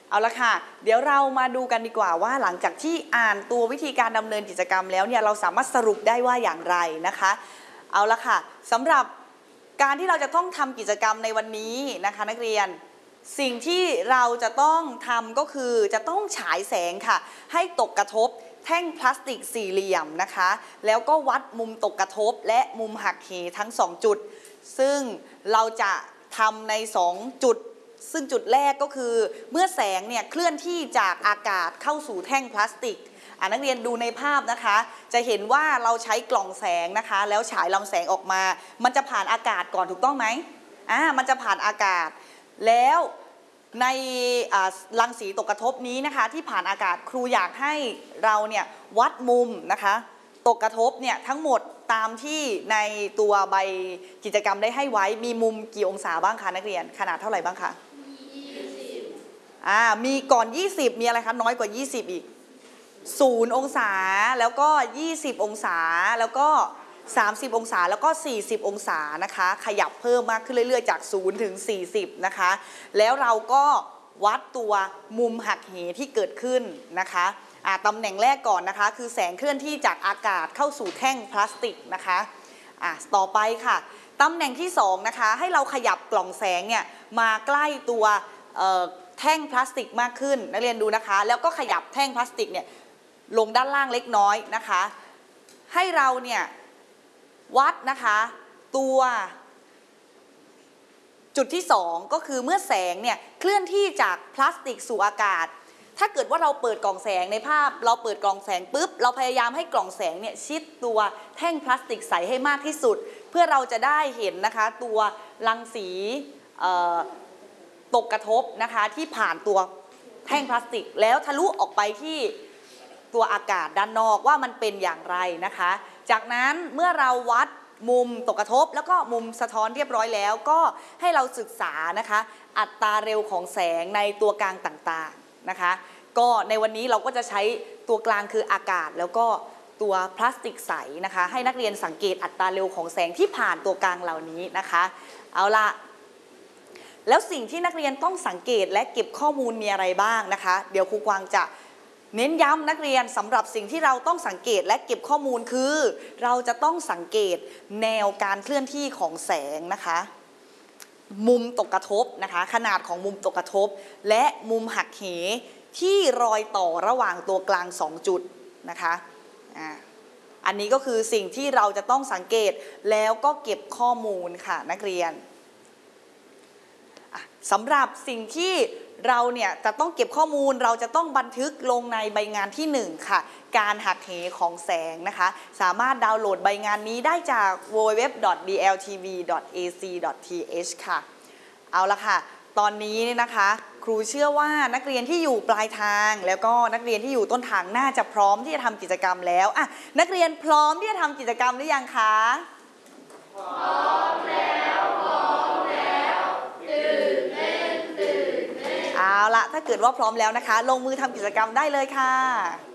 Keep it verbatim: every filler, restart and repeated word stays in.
เอาละค่ะเดี๋ยวเรามาดูกันดีกว่าว่าหลังจากที่อ่านตัววิธีการดำเนินกิจกรรมแล้วเนี่ยเราสามารถสรุปได้ว่าอย่างไรนะคะเอาละค่ะสำหรับการที่เราจะต้องทำกิจกรรมในวันนี้นะคะนักเรียนสิ่งที่เราจะต้องทำก็คือจะต้องฉายแสงค่ะให้ตกกระทบแท่งพลาสติกสี่เหลี่ยมนะคะแล้วก็วัดมุมตกกระทบและมุมหักเหทั้งสองจุดซึ่งเราจะทำในสองจุดซึ่งจุดแรกก็คือเมื่อแสงเนี่ยเคลื่อนที่จากอากาศเข้าสู่แท่งพลาสติกนักเรียนดูในภาพนะคะจะเห็นว่าเราใช้กล่องแสงนะคะแล้วฉายลำแสงออกมามันจะผ่านอากาศก่อนถูกต้องไหมอ่ามันจะผ่านอากาศแล้วในรังสีตกกระทบนี้นะคะที่ผ่านอากาศครูอยากให้เราเนี่ยวัดมุมนะคะตกกระทบเนี่ยทั้งหมดตามที่ในตัวใบกิจกรรมได้ให้ไว้มีมุมกี่องศาบ้างคะนักเรียนขนาดเท่าไหร่บ้างคะอ่ามีก่อนยี่สิบมีอะไรคะน้อยกว่ายี่สิบอีกศูนย์องศาแล้วก็ยี่สิบองศาแล้วก็สามสิบองศาแล้วก็สี่สิบองศานะคะขยับเพิ่มมากขึ้นเรื่อยๆจากศูนย์ถึงสี่สิบนะคะแล้วเราก็วัดตัวมุมหักเหที่เกิดขึ้นนะคะอ่าตำแหน่งแรกก่อนนะคะคือแสงเคลื่อนที่จากอากาศเข้าสู่แท่งพลาสติกนะคะอ่าต่อไปค่ะตำแหน่งที่สองนะคะให้เราขยับกล่องแสงเนี่ยมาใกล้ตัวเอ่อแท่งพลาสติกมากขึ้นนักเรียนดูนะคะแล้วก็ขยับแท่งพลาสติกเนี่ยลงด้านล่างเล็กน้อยนะคะให้เราเนี่ยวัดนะคะตัวจุดที่สองก็คือเมื่อแสงเนี่ยเคลื่อนที่จากพลาสติกสู่อากาศถ้าเกิดว่าเราเปิดกล่องแสงในภาพเราเปิดกล่องแสงปุ๊บเราพยายามให้กล่องแสงเนี่ยชิดตัวแท่งพลาสติกใสให้มากที่สุดเพื่อเราจะได้เห็นนะคะตัวรังสีตกกระทบนะคะที่ผ่านตัวแท่งพลาสติกแล้วทะลุออกไปที่ตัวอากาศด้านนอกว่ามันเป็นอย่างไรนะคะจากนั้นเมื่อเราวัดมุมตกกระทบแล้วก็มุมสะท้อนเรียบร้อยแล้วก็ให้เราศึกษานะคะอัตราเร็วของแสงในตัวกลางต่างๆนะคะก็ในวันนี้เราก็จะใช้ตัวกลางคืออากาศแล้วก็ตัวพลาสติกใสนะคะให้นักเรียนสังเกตอัตราเร็วของแสงที่ผ่านตัวกลางเหล่านี้นะคะเอาละแล้วสิ่งที่นักเรียนต้องสังเกตและเก็บข้อมูลมีอะไรบ้างนะคะเดี๋ยวครูกวางจะเน้นย้ำนักเรียนสำหรับสิ่งที่เราต้องสังเกตและเก็บข้อมูลคือเราจะต้องสังเกตแนวการเคลื่อนที่ของแสงนะคะมุมตกกระทบนะคะขนาดของมุมตกกระทบและมุมหักเหที่รอยต่อระหว่างตัวกลางสองจุดนะคะอ่าอันนี้ก็คือสิ่งที่เราจะต้องสังเกตแล้วก็เก็บข้อมูลค่ะนักเรียนสำหรับสิ่งที่เราเนี่ยจะต้องเก็บข้อมูลเราจะต้องบันทึกลงในใบงานที่หนึ่งค่ะการหักเหของแสงนะคะสามารถดาวน์โหลดใบงานนี้ได้จาก ดับเบิลยู ดับเบิลยู ดับเบิลยู ดอท ดี แอล ที วี ดอท เอ ซี ดอท ที เอช ค่ะเอาละค่ะตอนนี้นะคะครูเชื่อว่านักเรียนที่อยู่ปลายทางแล้วก็นักเรียนที่อยู่ต้นทางน่าจะพร้อมที่จะทำกิจกรรมแล้วอ่ะนักเรียนพร้อมที่จะทำกิจกรรมหรือยังคะพร้อมแล้วพร้อมแล้วตื่นเต้นตื่นเต้นเอาละถ้าเกิดว่าพร้อมแล้วนะคะลงมือทำกิจกรรมได้เลยค่ะ